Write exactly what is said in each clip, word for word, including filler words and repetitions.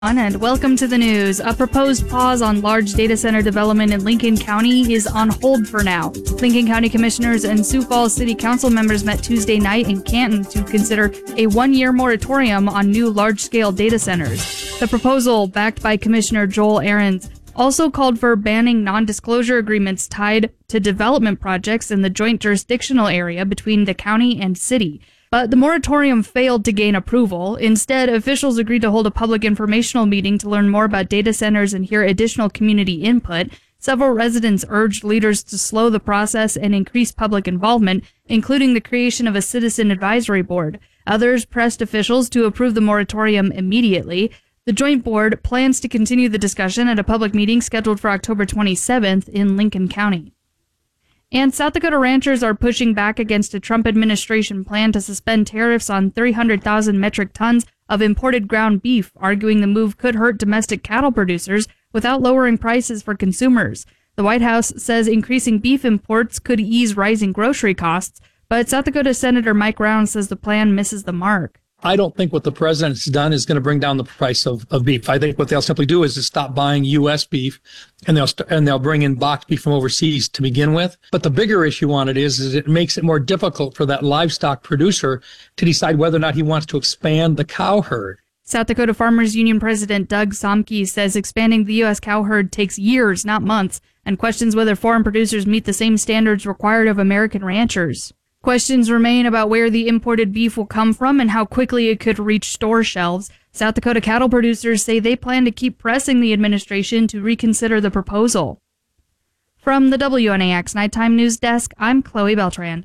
And welcome to the news. A proposed pause on large data center development in Lincoln County is on hold for now. Lincoln County commissioners and Sioux Falls City Council members met Tuesday night in Canton to consider a one-year moratorium on new large-scale data centers. The proposal, backed by Commissioner Joel Ahrens, also called for banning non-disclosure agreements tied to development projects in the joint jurisdictional area between the county and city. But the moratorium failed to gain approval. Instead, officials agreed to hold a public informational meeting to learn more about data centers and hear additional community input. Several residents urged leaders to slow the process and increase public involvement, including the creation of a citizen advisory board. Others pressed officials to approve the moratorium immediately. The joint board plans to continue the discussion at a public meeting scheduled for October twenty-seventh in Lincoln County. And South Dakota ranchers are pushing back against a Trump administration plan to suspend tariffs on three hundred thousand metric tons of imported ground beef, arguing the move could hurt domestic cattle producers without lowering prices for consumers. The White House says increasing beef imports could ease rising grocery costs, but South Dakota Senator Mike Rounds says the plan misses the mark. I don't think what the president's done is going to bring down the price of, of beef. I think what they'll simply do is to stop buying U S beef, and they'll st- and they'll bring in boxed beef from overseas to begin with. But the bigger issue on it is, is it makes it more difficult for that livestock producer to decide whether or not he wants to expand the cow herd. South Dakota Farmers Union President Doug Somke says expanding the U S cow herd takes years, not months, and questions whether foreign producers meet the same standards required of American ranchers. Questions remain about where the imported beef will come from and how quickly it could reach store shelves. South Dakota cattle producers say they plan to keep pressing the administration to reconsider the proposal. From the W N A X Nighttime News Desk, I'm Chloe Beltran.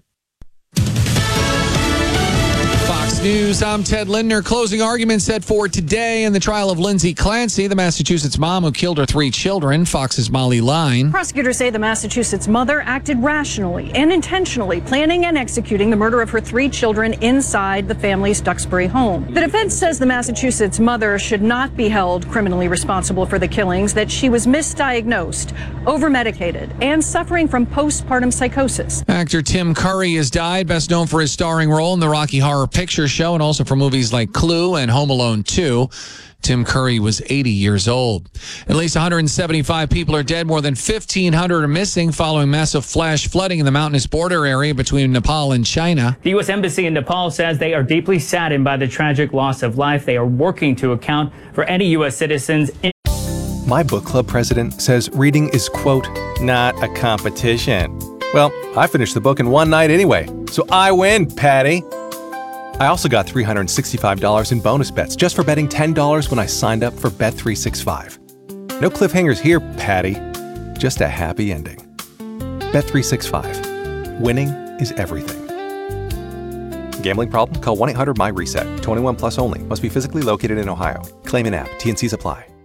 Fox News, I'm Ted Lindner. Closing arguments set for today in the trial of Lindsay Clancy, the Massachusetts mom who killed her three children. Fox's Molly Line. Prosecutors say the Massachusetts mother acted rationally and intentionally, planning and executing the murder of her three children inside the family's Duxbury home. The defense says the Massachusetts mother should not be held criminally responsible for the killings, that she was misdiagnosed, over-medicated, and suffering from postpartum psychosis. Actor Tim Curry has died, best known for his starring role in the Rocky Horror Picture Show and also for movies like Clue and Home Alone two. Tim Curry was eighty years old. At least one hundred seventy-five people are dead. More than fifteen hundred are missing following massive flash flooding in the mountainous border area between Nepal and China. The U S Embassy in Nepal says they are deeply saddened by the tragic loss of life. They are working to account for any U S citizens. In- My book club president says reading is, quote, not a competition. Well, I finished the book in one night anyway, so I win, Patty. I also got three hundred sixty-five dollars in bonus bets just for betting ten dollars when I signed up for Bet three sixty-five. No cliffhangers here, Patty. Just a happy ending. Bet three sixty-five. Winning is everything. Gambling problem? Call one eight hundred M Y RESET. twenty-one plus only. Must be physically located in Ohio. Claim in app. T N Cs apply.